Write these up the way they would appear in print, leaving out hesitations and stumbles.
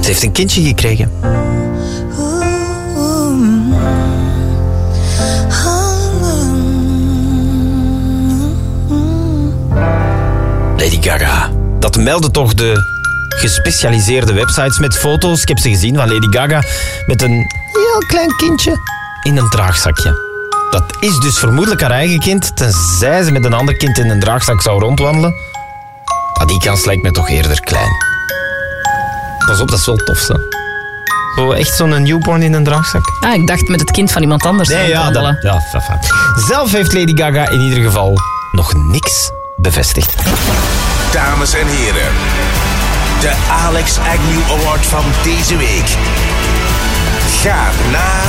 Ze heeft een kindje gekregen. Lady Gaga. Dat melden toch de gespecialiseerde websites met foto's. Ik heb ze gezien van Lady Gaga met een heel klein kindje in een draagzakje. Dat is dus vermoedelijk haar eigen kind, tenzij ze met een ander kind in een draagzak zou rondwandelen. Maar die kans lijkt me toch eerder klein. Pas op, dat is wel tof, hè? Zo echt zo'n newborn in een draagzak. Ah, ik dacht met het kind van iemand anders. Nee, ja, fa. Zelf heeft Lady Gaga in ieder geval nog niks bevestigd. Dames en heren, de Alex Agnew Award van deze week gaat naar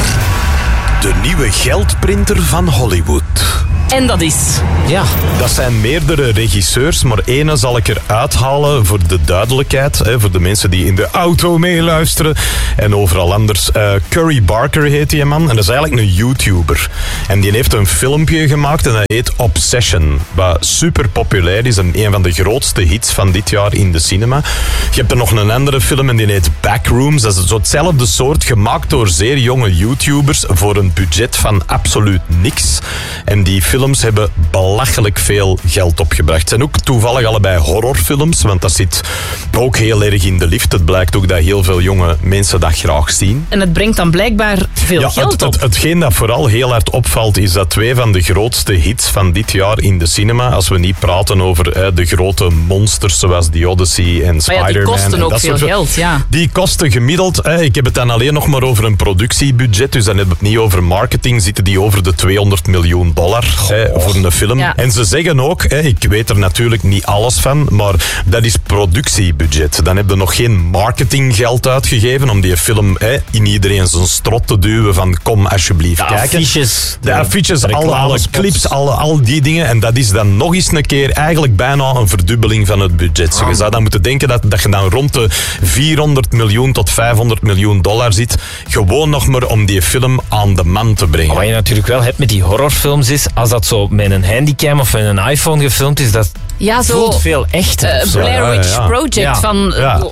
de nieuwe geldprinter van Hollywood. En dat is... Ja. Dat zijn meerdere regisseurs, maar ene zal ik eruit halen voor de duidelijkheid. Voor de mensen die in de auto meeluisteren en overal anders. Curry Barker heet die man en dat is eigenlijk een YouTuber. En die heeft een filmpje gemaakt en dat heet Obsession. Wat super populair is en een van de grootste hits van dit jaar in de cinema. Je hebt er nog een andere film en die heet Backrooms. Dat is zo hetzelfde soort, gemaakt door zeer jonge YouTubers voor een budget van absoluut niks. En die films hebben belachelijk veel geld opgebracht. Het zijn ook toevallig allebei horrorfilms, want dat zit ook heel erg in de lift. Het blijkt ook dat heel veel jonge mensen dat graag zien. En het brengt dan blijkbaar veel geld op. Hetgeen dat vooral heel hard opvalt, is dat twee van de grootste hits van dit jaar in de cinema, als we niet praten over de grote monsters zoals The Odyssey en Spider-Man. Maar ja, die kosten ook veel geld, ja. Die kosten gemiddeld, ik heb het dan alleen nog maar over een productiebudget, dus dan heb ik het niet over marketing, zitten die over de $200 miljoen voor een film. Ja. En ze zeggen ook, ik weet er natuurlijk niet alles van, maar dat is productiebudget. Dan heb je nog geen marketinggeld uitgegeven om die film in iedereen zijn strot te duwen van kom alsjeblieft kijken. De affiches, alle clips, al die dingen. En dat is dan nog eens een keer eigenlijk bijna een verdubbeling van het budget. Je zou dan moeten denken dat je dan rond de $400 miljoen tot $500 miljoen zit, gewoon nog maar om die film aan de man te brengen. Wat je natuurlijk wel hebt met die horrorfilms is, als dat zo met een handicam of met een iPhone gefilmd is, dat voelt veel echter. Blair Witch Project van...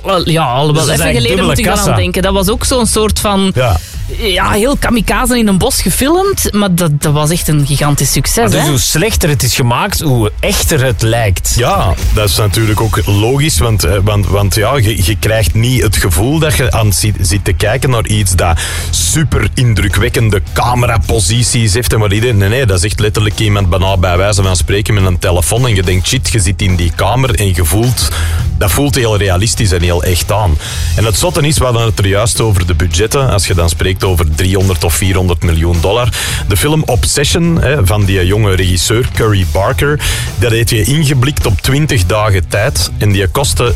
al wel even geleden moet ik dan aan denken. Dat was ook zo'n soort van... Ja, heel kamikaze in een bos gefilmd, maar dat was echt een gigantisch succes. Dus hoe slechter het is gemaakt, hoe echter het lijkt. Ja, dat is natuurlijk ook logisch, want je krijgt niet het gevoel dat je aan zit te kijken naar iets dat super indrukwekkende cameraposities heeft en waar iedereen... Nee, dat is echt letterlijk iemand bijna bij wijze van spreken met een telefoon en je denkt, shit, je zit in die kamer en je voelt... Dat voelt heel realistisch en heel echt aan. En het zotte is, we hadden het er juist over de budgetten, als je dan spreekt over $300 of $400 miljoen. De film Obsession van die jonge regisseur Curry Barker, dat heeft je ingeblikt op 20 dagen tijd en die kostte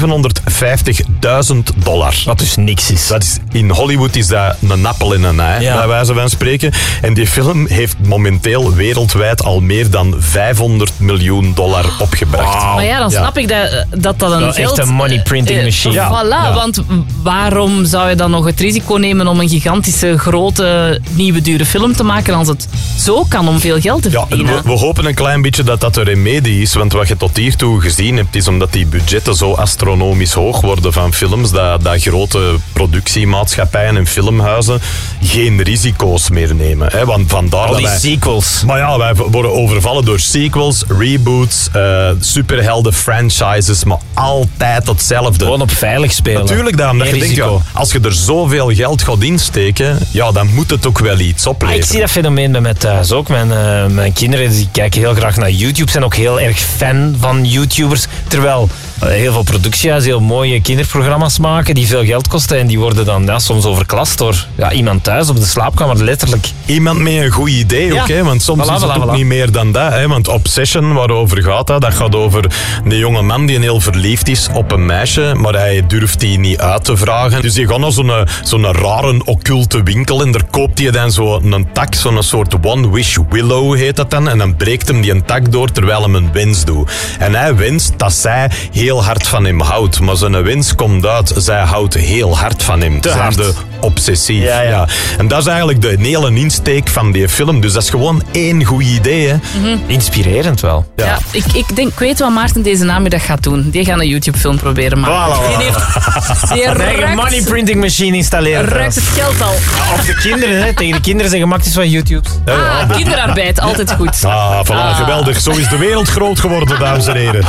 $750.000. Wat dus niks is. In Hollywood is dat een appel en een ei, bij wijze van spreken. En die film heeft momenteel wereldwijd al meer dan $500 miljoen opgebracht. Wow. Maar ja, dan snap ik dat een echt een money printing machine. Voilà, want waarom zou je dan nog het risico nemen om een gigantische, grote, nieuwe, dure film te maken als het zo kan om veel geld te verdienen? We hopen een klein beetje dat dat een remedie is, want wat je tot hiertoe gezien hebt, is omdat die budgetten zo astronomisch hoog worden van films, dat grote productiemaatschappijen en filmhuizen geen risico's meer nemen. Want vandaar al die sequels. Maar ja, wij worden overvallen door sequels, reboots, superhelden franchises, maar altijd hetzelfde. Gewoon op veilig spelen. Natuurlijk, omdat je denkt, als je er zoveel geld gaat insteken, dan moet het ook wel iets opleveren. Ik zie dat fenomeen bij mij thuis ook. Mijn kinderen die kijken heel graag naar YouTube, zijn ook heel erg fan van YouTubers. Terwijl heel veel productiehuizen heel mooie kinderprogramma's maken die veel geld kosten en die worden dan soms overklast door iemand thuis op de slaapkamer, letterlijk. Iemand met een goed idee ook, want soms is het ook niet meer dan dat. Want Obsession, waarover gaat dat gaat over een jonge man die heel verliefd is op een meisje, maar hij durft die niet uit te vragen. Dus die gaat naar zo'n rare occulte winkel en daar koopt hij dan zo'n tak, zo'n soort One Wish Willow heet dat dan, en dan breekt hem die een tak door terwijl hem een wens doet. En hij wenst dat zij heel hard van hem houdt, maar zijn wens komt uit, zij houdt heel hard van hem. Zijn de obsessief. Ja. En dat is eigenlijk de hele insteek van die film. Dus dat is gewoon één goed idee. Hè. Inspirerend wel. Ja, ik weet wat Maarten deze namiddag gaat doen. Die gaat een YouTube-film proberen maken. Die eigen money printing machine installeren. Ruikt het geld al. Of de kinderen, hè. Tegen de kinderen zeggen, maak eens van YouTube. Kinderarbeid, altijd goed. Voilà, geweldig. Zo is de wereld groot geworden, dames en heren.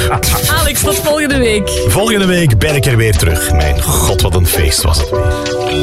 Alex, tot volgende week. Volgende week ben ik er weer terug. Mijn god, wat een feest was het weer.